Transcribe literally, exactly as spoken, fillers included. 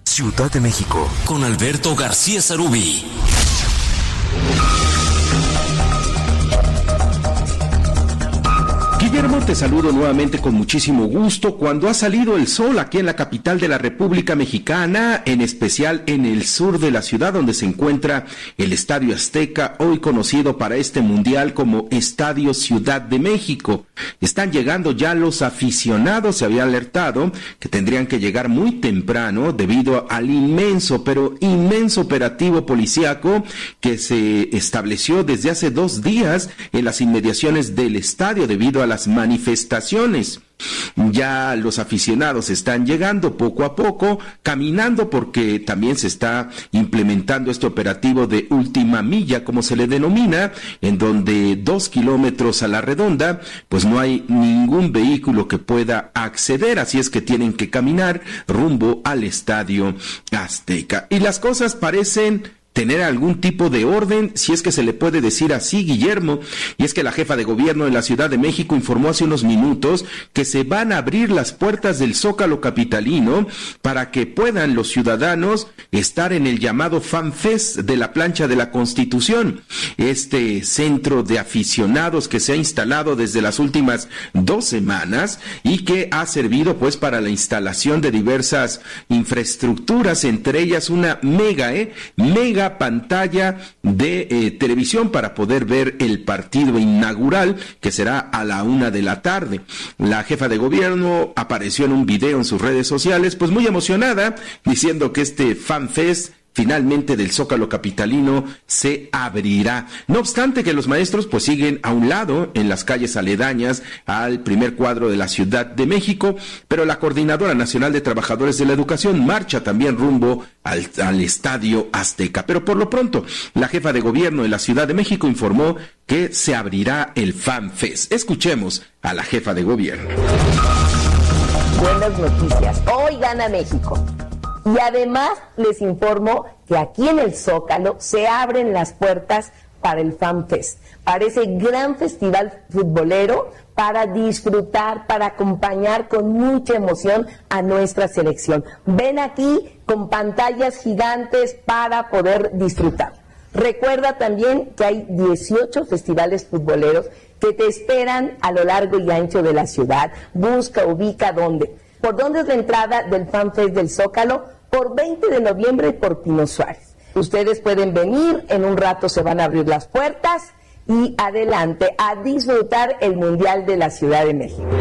Ciudad de México, con Alberto García Sarubí. Guillermo, te saludo nuevamente con muchísimo gusto. Cuando ha salido el sol aquí en la capital de la República Mexicana, en especial en el sur de la ciudad donde se encuentra el Estadio Azteca, hoy conocido para este mundial como Estadio Ciudad de México. Están llegando ya los aficionados, se había alertado que tendrían que llegar muy temprano debido al inmenso, pero inmenso operativo policíaco que se estableció desde hace dos días en las inmediaciones del estadio debido a las manifestaciones. Ya los aficionados están llegando poco a poco, caminando, porque también se está implementando este operativo de última milla, como se le denomina, en donde dos kilómetros a la redonda, pues no hay ningún vehículo que pueda acceder, así es que tienen que caminar rumbo al Estadio Azteca. Y las cosas parecen tener algún tipo de orden, si es que se le puede decir así, Guillermo, y es que la jefa de gobierno de la Ciudad de México informó hace unos minutos que se van a abrir las puertas del Zócalo capitalino para que puedan los ciudadanos estar en el llamado Fan Fest de la Plancha de la Constitución, este centro de aficionados que se ha instalado desde las últimas dos semanas y que ha servido pues para la instalación de diversas infraestructuras, entre ellas una mega, eh, mega pantalla de eh, televisión para poder ver el partido inaugural, que será a la una de la tarde. La jefa de gobierno apareció en un video en sus redes sociales, pues muy emocionada, diciendo que este Fan Fest finalmente del Zócalo capitalino se abrirá. No obstante que los maestros pues siguen a un lado en las calles aledañas al primer cuadro de la Ciudad de México, pero la Coordinadora Nacional de Trabajadores de la Educación marcha también rumbo al, al Estadio Azteca. Pero por lo pronto, la jefa de gobierno de la Ciudad de México informó que se abrirá el Fan Fest. Escuchemos a la jefa de gobierno. Buenas noticias. Hoy gana México. Y además les informo que aquí en el Zócalo se abren las puertas para el Fan Fest, para ese gran festival futbolero, para disfrutar, para acompañar con mucha emoción a nuestra selección. Ven aquí con pantallas gigantes para poder disfrutar. Recuerda también que hay dieciocho festivales futboleros que te esperan a lo largo y ancho de la ciudad. Busca, ubica dónde. ¿Por dónde es la entrada del Fan Fest del Zócalo? Por veinte de noviembre y por Pino Suárez. Ustedes pueden venir, en un rato se van a abrir las puertas y adelante a disfrutar el Mundial de la Ciudad de México.